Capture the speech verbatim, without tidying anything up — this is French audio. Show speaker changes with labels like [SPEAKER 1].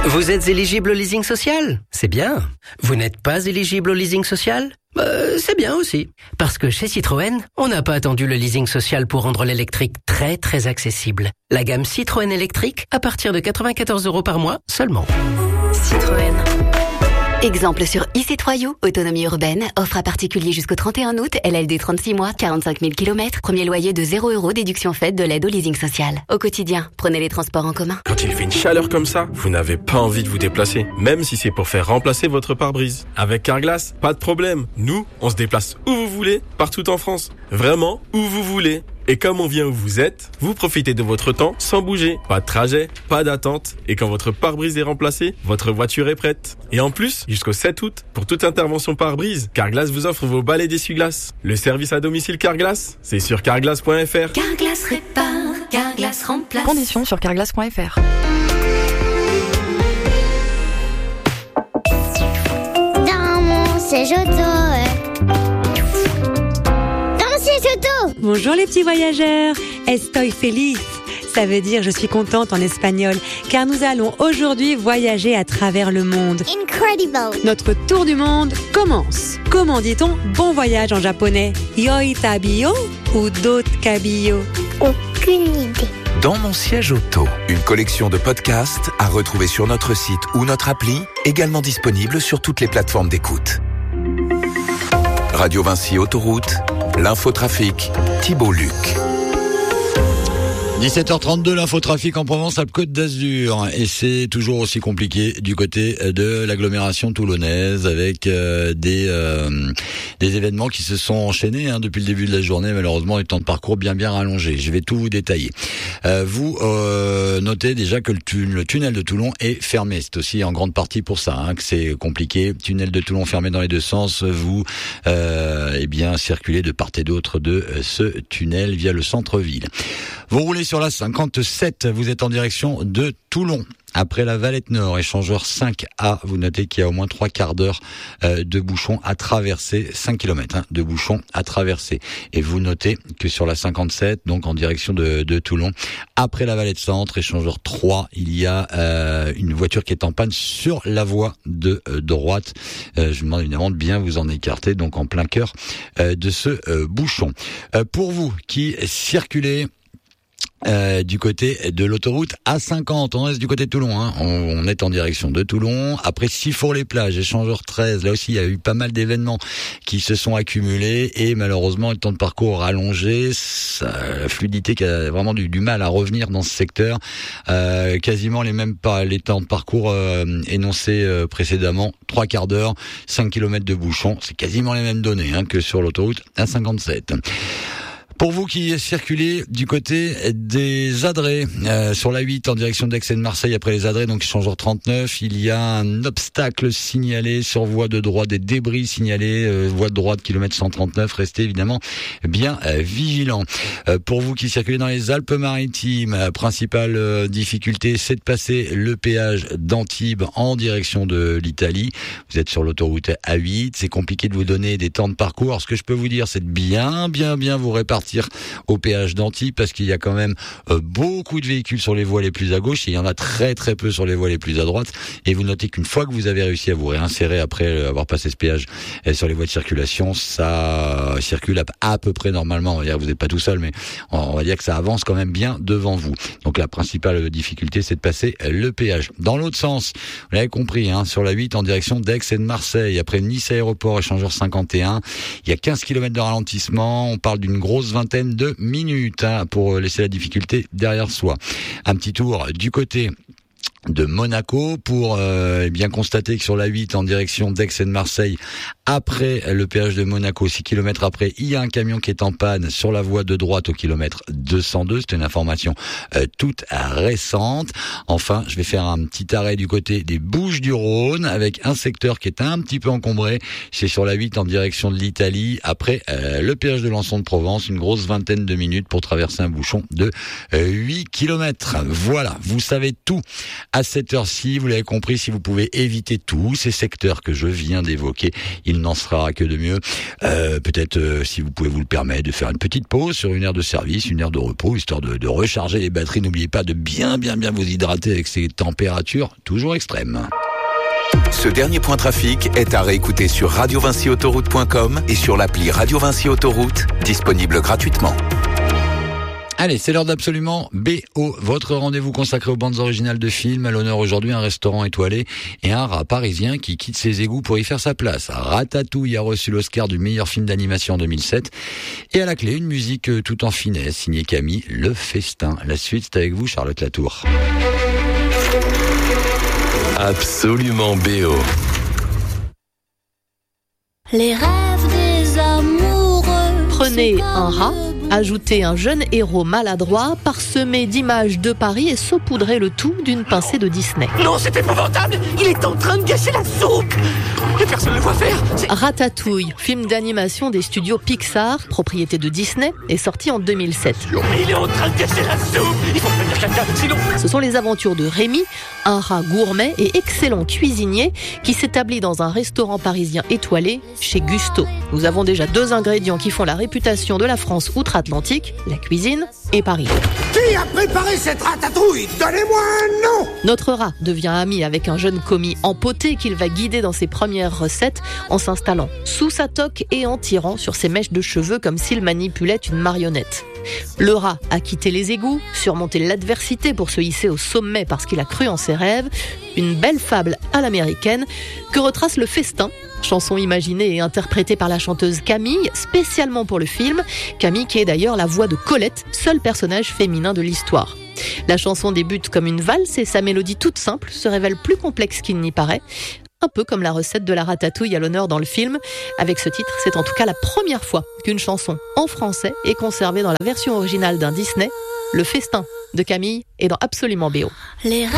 [SPEAKER 1] Vous êtes éligible au leasing social? C'est bien. Vous n'êtes pas éligible au leasing social? Euh, c'est bien aussi. Parce que chez Citroën, on n'a pas attendu le leasing social pour rendre l'électrique très très accessible. La gamme Citroën électrique à partir de quatre-vingt-quatorze euros par mois seulement.
[SPEAKER 2] Citroën. Exemple sur e C trois U, autonomie urbaine, offre à particulier jusqu'au trente et un août, L L D trente-six mois, quarante-cinq mille kilomètres, premier loyer de zéro euros, déduction faite de l'aide au leasing social. Au quotidien, prenez les transports en commun.
[SPEAKER 3] Quand il fait une chaleur comme ça, vous n'avez pas envie de vous déplacer, même si c'est pour faire remplacer votre pare-brise. Avec Carglass, pas de problème. Nous, on se déplace où vous voulez, partout en France. Vraiment, où vous voulez. Et comme on vient où vous êtes, vous profitez de votre temps sans bouger. Pas de trajet, pas d'attente. Et quand votre pare-brise est remplacé, votre voiture est prête. Et en plus, jusqu'au sept août, pour toute intervention pare-brise, Carglass vous offre vos balais d'essuie-glace. Le service à domicile Carglass, c'est sur carglass point f r.
[SPEAKER 2] Carglass répare, Carglass remplace.
[SPEAKER 4] Conditions sur carglass point f r.
[SPEAKER 5] Dans mon siège auto. Dans mon siège auto.
[SPEAKER 6] Bonjour les petits voyageurs, estoy feliz. Ça veut dire je suis contente en espagnol, car nous allons aujourd'hui voyager à travers le monde.
[SPEAKER 5] Incredible.
[SPEAKER 6] Notre tour du monde commence. Comment dit-on bon voyage en japonais? Yoi tabiyo ou dot kabiyo?
[SPEAKER 5] Aucune idée.
[SPEAKER 7] Dans mon siège auto, une collection de podcasts à retrouver sur notre site ou notre appli, également disponible sur toutes les plateformes d'écoute. Radio Vinci Autoroute, l'infotrafic, Thibault Luc.
[SPEAKER 8] dix-sept heures trente-deux, l'infotrafic en Provence-Alpes-Côte d'Azur. Et c'est toujours aussi compliqué du côté de l'agglomération toulonnaise avec euh, des euh, des événements qui se sont enchaînés hein, depuis le début de la journée. Malheureusement, les temps de parcours bien bien rallongés. Je vais tout vous détailler. Euh, vous euh, notez déjà que le, tu- le tunnel de Toulon est fermé. C'est aussi en grande partie pour ça hein, que c'est compliqué. Tunnel de Toulon fermé dans les deux sens. Vous euh, eh bien circulez de part et d'autre de ce tunnel via le centre-ville. Vous roulez sur la cinquante-sept, vous êtes en direction de Toulon. Après la Valette Nord, échangeur cinq A, vous notez qu'il y a au moins trois quarts d'heure euh, de bouchons à traverser, cinq kilomètres hein, de bouchons à traverser. Et vous notez que sur la cinquante-sept, donc en direction de, de Toulon, après la Valette Centre, échangeur trois, il y a euh, une voiture qui est en panne sur la voie de euh, droite. Euh, je vous demande évidemment de bien vous en écarter, donc en plein cœur euh, de ce euh, bouchon. Euh, pour vous qui circulez Euh, du côté de l'autoroute A cinquante, on reste du côté de Toulon, hein. on, on est en direction de Toulon. Après Sifour-les-Plages, échangeur treize, là aussi il y a eu pas mal d'événements qui se sont accumulés et malheureusement le temps de parcours rallongé, ça, la fluidité qui a vraiment du, du mal à revenir dans ce secteur, euh, quasiment les mêmes pas les temps de parcours euh, énoncés euh, précédemment, trois quarts d'heure, cinq kilomètres de bouchons, c'est quasiment les mêmes données hein, que sur l'autoroute A cinquante-sept. Pour vous qui circulez du côté des Adrets, euh, sur la huit en direction d'Aix et de Marseille après les Adrets, donc échangeur trente-neuf, il y a un obstacle signalé sur voie de droite, des débris signalés, euh, voie de droite kilomètre cent trente-neuf, restez évidemment bien euh, vigilants. Euh, pour vous qui circulez dans les Alpes-Maritimes, euh, principale euh, difficulté, c'est de passer le péage d'Antibes en direction de l'Italie. Vous êtes sur l'autoroute A huit, c'est compliqué de vous donner des temps de parcours. Alors, ce que je peux vous dire, c'est de bien, bien, bien vous répartir au péage d'Antibes parce qu'il y a quand même euh, beaucoup de véhicules sur les voies les plus à gauche et il y en a très très peu sur les voies les plus à droite. Et vous notez qu'une fois que vous avez réussi à vous réinsérer après avoir passé ce péage euh, sur les voies de circulation, ça circule à, à peu près normalement. On va dire que vous n'êtes pas tout seul, mais on, on va dire que ça avance quand même bien devant vous. Donc la principale difficulté, c'est de passer le péage. Dans l'autre sens, vous l'avez compris, hein, sur la huit en direction d'Aix et de Marseille, après Nice Aéroport, échangeur cinquante et un, il y a quinze kilomètres de ralentissement. On parle d'une grosse vingtaine de minutes hein, pour laisser la difficulté derrière soi. Un petit tour du côté de Monaco pour euh, bien constater que sur la huit en direction d'Aix et de Marseille, après le péage de Monaco, six kilomètres après, il y a un camion qui est en panne sur la voie de droite au kilomètre deux cent deux. C'est une information euh, toute récente. Enfin, je vais faire un petit arrêt du côté des Bouches-du-Rhône avec un secteur qui est un petit peu encombré. C'est sur la huit en direction de l'Italie. Après euh, le péage de Lançon de Provence, une grosse vingtaine de minutes pour traverser un bouchon de euh, huit kilomètres. Voilà, vous savez tout À cette heure-ci, vous l'avez compris, si vous pouvez éviter tous ces secteurs que je viens d'évoquer, il n'en sera que de mieux. Euh, peut-être, euh, si vous pouvez vous le permettre, de faire une petite pause sur une aire de service, une aire de repos, histoire de, de recharger les batteries. N'oubliez pas de bien, bien, bien vous hydrater avec ces températures toujours extrêmes.
[SPEAKER 7] Ce dernier point trafic est à réécouter sur radio vinci autoroute point com et sur l'appli Radio Vinci Autoroute, disponible gratuitement.
[SPEAKER 8] Allez, c'est l'heure d'Absolument B O, votre rendez-vous consacré aux bandes originales de films. À l'honneur aujourd'hui, un restaurant étoilé et un rat parisien qui quitte ses égouts pour y faire sa place. Ratatouille a reçu l'Oscar du meilleur film d'animation en deux mille sept. Et à la clé, une musique tout en finesse, signée Camille, Le Festin. La suite, c'est avec vous, Charlotte Latour.
[SPEAKER 4] Absolument B O.
[SPEAKER 9] Les rêves des amoureux.
[SPEAKER 10] Prenez un rat, ajoutez un jeune héros maladroit, parsemé d'images de Paris et saupoudrez le tout d'une pincée de Disney.
[SPEAKER 11] Non, c'est épouvantable! Il est en train de gâcher la soupe! Et personne ne le voit faire! C'est...
[SPEAKER 10] Ratatouille, film d'animation des studios Pixar, propriété de Disney, est sorti en deux mille sept.
[SPEAKER 11] Mais il est en train de gâcher la soupe! Il faut prévenir quelqu'un, sinon...
[SPEAKER 10] Ce sont les aventures de Rémi, un rat gourmet et excellent cuisinier qui s'établit dans un restaurant parisien étoilé chez Gusto. Nous avons déjà deux ingrédients qui font la réputation de la France outre-Atlantique, la cuisine et Paris.
[SPEAKER 12] Qui a préparé cette ratatouille? Donnez-moi un nom!
[SPEAKER 10] Notre rat devient ami avec un jeune commis empoté qu'il va guider dans ses premières recettes en s'installant sous sa toque et en tirant sur ses mèches de cheveux comme s'il manipulait une marionnette. Le rat a quitté les égouts, surmonté l'adversité pour se hisser au sommet parce qu'il a cru en ses rêves. Une belle fable à l'américaine que retrace Le Festin, chanson imaginée et interprétée par la chanteuse Camille, spécialement pour le film. Camille qui est d'ailleurs la voix de Colette, seul personnage féminin de l'histoire. La chanson débute comme une valse et sa mélodie toute simple se révèle plus complexe qu'il n'y paraît. Un peu comme la recette de la ratatouille à l'honneur dans le film. Avec ce titre, c'est en tout cas la première fois qu'une chanson en français est conservée dans la version originale d'un Disney. Le Festin de Camille est dans Absolument B O.
[SPEAKER 9] Les